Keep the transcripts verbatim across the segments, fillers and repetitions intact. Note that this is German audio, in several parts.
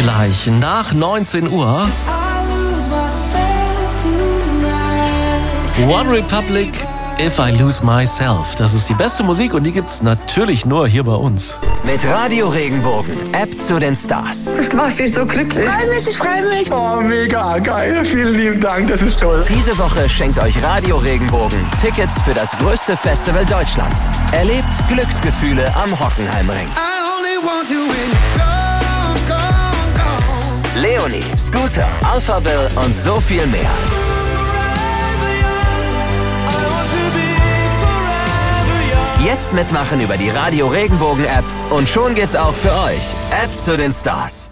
Gleich nach neunzehn Uhr One Republic, If I Lose Myself. Das ist die beste Musik und die gibt's natürlich nur hier bei uns. Mit Radio Regenbogen, App zu den Stars. Das macht mich so glücklich. Ich freue mich, ich freue mich. Oh, mega geil. Vielen lieben Dank, das ist toll. Diese Woche schenkt euch Radio Regenbogen Tickets für das größte Festival Deutschlands. Erlebt Glücksgefühle am Hockenheimring. Leonie, Scooter, Alphaville und so viel mehr. Jetzt mitmachen über die Radio Regenbogen App und schon geht's auch für euch. App zu den Stars.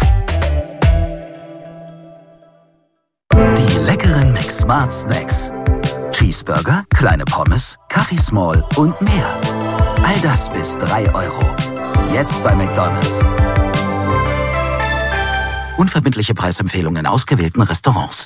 Die leckeren McSmart Snacks. Cheeseburger, kleine Pommes, Kaffee Small und mehr. All das bis drei Euro. Jetzt bei McDonald's. Unverbindliche Preisempfehlungen in ausgewählten Restaurants.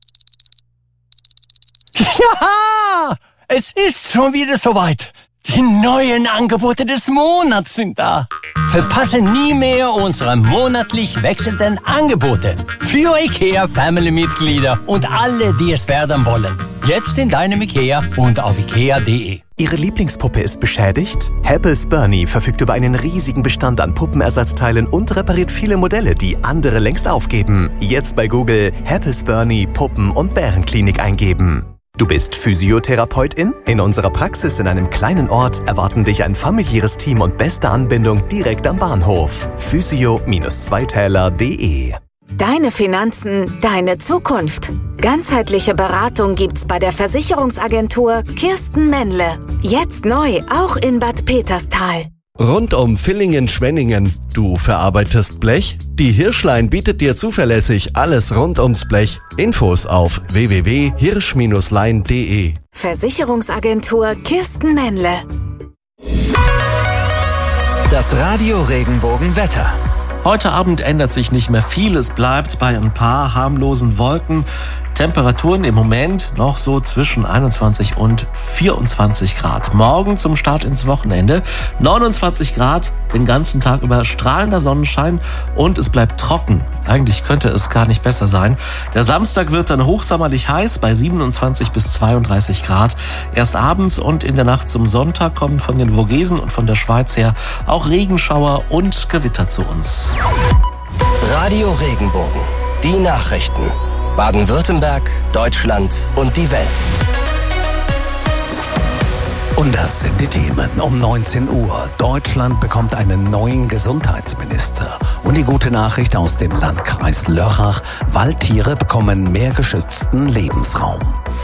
Ja, es ist schon wieder soweit. Die neuen Angebote des Monats sind da. Verpasse nie mehr unsere monatlich wechselnden Angebote für IKEA Family-Mitglieder und alle, die es werden wollen. Jetzt in deinem IKEA und auf ikea punkt de. Ihre Lieblingspuppe ist beschädigt? Happels Bernie verfügt über einen riesigen Bestand an Puppenersatzteilen und repariert viele Modelle, die andere längst aufgeben. Jetzt bei Google Happels Bernie Puppen- und Bärenklinik eingeben. Du bist Physiotherapeutin? In unserer Praxis in einem kleinen Ort erwarten dich ein familiäres Team und beste Anbindung direkt am Bahnhof. physio Zweitäler punkt de. Deine Finanzen, deine Zukunft. Ganzheitliche Beratung gibt's bei der Versicherungsagentur Kirsten Männle. Jetzt neu, auch in Bad Peterstal. Rund um Villingen-Schwenningen. Du verarbeitest Blech? Die Hirschlein bietet dir zuverlässig alles rund ums Blech. Infos auf w w w punkt hirsch lein punkt de. Versicherungsagentur Kirsten Männle. Das Radio Regenbogen Wetter. Heute Abend ändert sich nicht mehr viel. Es bleibt bei ein paar harmlosen Wolken. Temperaturen im Moment noch so zwischen einundzwanzig und vierundzwanzig Grad. Morgen zum Start ins Wochenende neunundzwanzig Grad, den ganzen Tag über strahlender Sonnenschein und es bleibt trocken. Eigentlich könnte es gar nicht besser sein. Der Samstag wird dann hochsommerlich heiß bei siebenundzwanzig bis zweiunddreißig Grad. Erst abends und in der Nacht zum Sonntag kommen von den Vogesen und von der Schweiz her auch Regenschauer und Gewitter zu uns. Radio Regenbogen, die Nachrichten. Baden-Württemberg, Deutschland und die Welt. Und das sind die Themen um neunzehn Uhr. Deutschland bekommt einen neuen Gesundheitsminister. Und die gute Nachricht aus dem Landkreis Lörrach: Waldtiere bekommen mehr geschützten Lebensraum.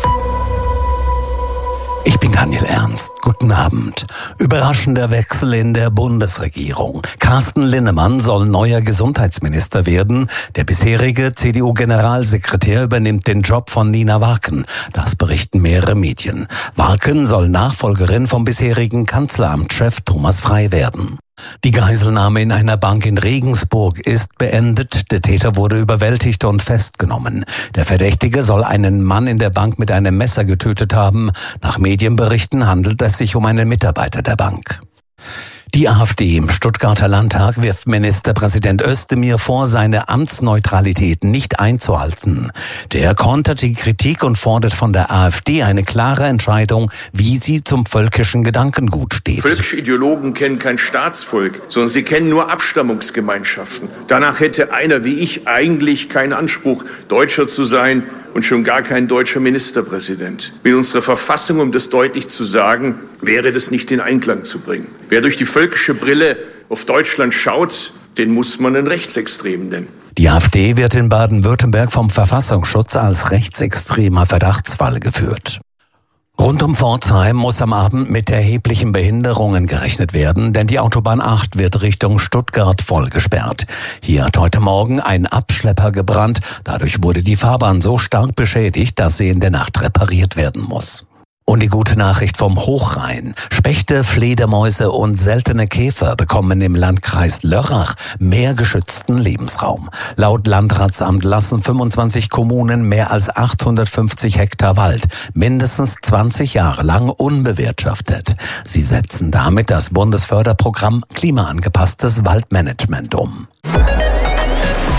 Ich bin Daniel Ernst. Guten Abend. Überraschender Wechsel in der Bundesregierung. Carsten Linnemann soll neuer Gesundheitsminister werden. Der bisherige C D U-Generalsekretär übernimmt den Job von Nina Warken. Das berichten mehrere Medien. Warken soll Nachfolgerin vom bisherigen Kanzleramtschef Thomas Frey werden. Die Geiselnahme in einer Bank in Regensburg ist beendet. Der Täter wurde überwältigt und festgenommen. Der Verdächtige soll einen Mann in der Bank mit einem Messer getötet haben. Nach Medienberichten handelt es sich um einen Mitarbeiter der Bank. Die AfD im Stuttgarter Landtag wirft Ministerpräsident Özdemir vor, seine Amtsneutralität nicht einzuhalten. Der kontert die Kritik und fordert von der AfD eine klare Entscheidung, wie sie zum völkischen Gedankengut steht. Völkische Ideologen kennen kein Staatsvolk, sondern sie kennen nur Abstammungsgemeinschaften. Danach hätte einer wie ich eigentlich keinen Anspruch, Deutscher zu sein und schon gar kein deutscher Ministerpräsident. Mit unserer Verfassung, um das deutlich zu sagen, wäre das nicht in Einklang zu bringen. Wer durch die völkische Brille auf Deutschland schaut, den muss man einen Rechtsextremen nennen. Die AfD wird in Baden-Württemberg vom Verfassungsschutz als rechtsextremer Verdachtsfall geführt. Rund um Pforzheim muss am Abend mit erheblichen Behinderungen gerechnet werden, denn die Autobahn acht wird Richtung Stuttgart voll gesperrt. Hier hat heute Morgen ein Abschlepper gebrannt. Dadurch wurde die Fahrbahn so stark beschädigt, dass sie in der Nacht repariert werden muss. Und die gute Nachricht vom Hochrhein. Spechte, Fledermäuse und seltene Käfer bekommen im Landkreis Lörrach mehr geschützten Lebensraum. Laut Landratsamt lassen fünfundzwanzig Kommunen mehr als achthundertfünfzig Hektar Wald mindestens zwanzig Jahre lang unbewirtschaftet. Sie setzen damit das Bundesförderprogramm Klimaangepasstes Waldmanagement um.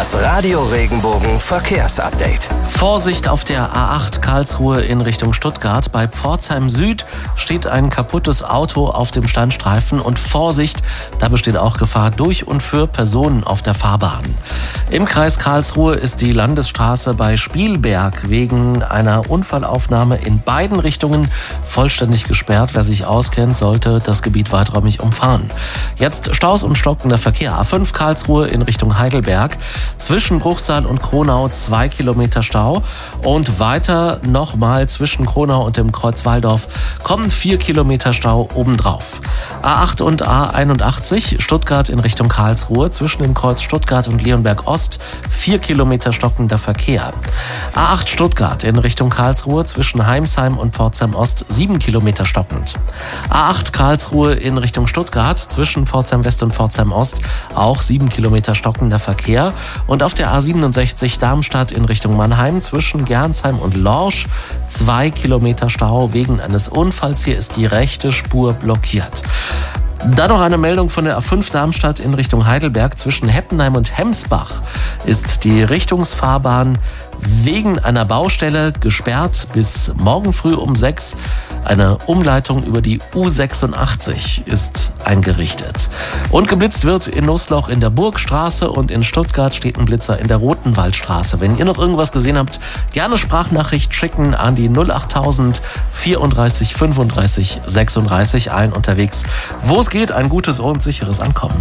Das Radio Regenbogen Verkehrsupdate. Vorsicht auf der A acht Karlsruhe in Richtung Stuttgart. Bei Pforzheim Süd steht ein kaputtes Auto auf dem Standstreifen und Vorsicht, da besteht auch Gefahr durch und für Personen auf der Fahrbahn. Im Kreis Karlsruhe ist die Landesstraße bei Spielberg wegen einer Unfallaufnahme in beiden Richtungen vollständig gesperrt. Wer sich auskennt, sollte das Gebiet weiträumig umfahren. Jetzt Staus und stockender Verkehr. A fünf Karlsruhe in Richtung Heidelberg. Zwischen Bruchsal und Kronau zwei Kilometer Stau. Und weiter nochmal zwischen Kronau und dem Kreuz Walldorf kommen vier Kilometer Stau obendrauf. A acht und A einundachtzig Stuttgart in Richtung Karlsruhe. Zwischen dem Kreuz Stuttgart und Leonberg Ost vier Kilometer stockender Verkehr. A acht Stuttgart in Richtung Karlsruhe. Zwischen Heimsheim und Pforzheim Ost sieben Kilometer stockend. A acht Karlsruhe in Richtung Stuttgart. Zwischen Pforzheim West und Pforzheim Ost auch sieben Kilometer stockender Verkehr. Und auf der A siebenundsechzig Darmstadt in Richtung Mannheim zwischen Gernsheim und Lorsch zwei Kilometer Stau wegen eines Unfalls. Hier ist die rechte Spur blockiert. Dann noch eine Meldung von der A fünf Darmstadt in Richtung Heidelberg. Zwischen Heppenheim und Hemsbach ist die Richtungsfahrbahn wegen einer Baustelle gesperrt bis morgen früh um sechs. Eine Umleitung über die U sechsundachtzig ist eingerichtet. Und geblitzt wird in Nussloch in der Burgstraße und in Stuttgart steht ein Blitzer in der Rotenwaldstraße. Wenn ihr noch irgendwas gesehen habt, gerne Sprachnachricht schicken an die null achttausend vierunddreißig fünfunddreißig sechsunddreißig ein unterwegs. Wo es geht, ein gutes und sicheres Ankommen.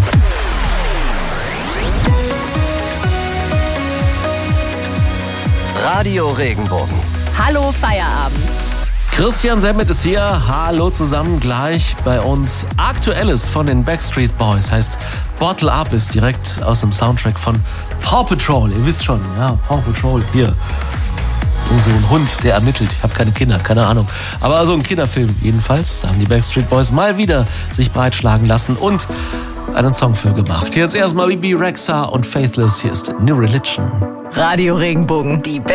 Radio Regenbogen. Hallo Feierabend. Christian Semmet ist hier. Hallo zusammen. Gleich bei uns Aktuelles von den Backstreet Boys. Heißt Bottle Up, ist direkt aus dem Soundtrack von Paw Patrol. Ihr wisst schon, ja, Paw Patrol hier. So ein Hund, der ermittelt. Ich habe keine Kinder, keine Ahnung. Aber so ein Kinderfilm jedenfalls. Da haben die Backstreet Boys mal wieder sich breitschlagen lassen und einen Song für gemacht. Jetzt erstmal Bibi Rexha und Faithless. Hier ist New Religion. Radio Regenbogen, die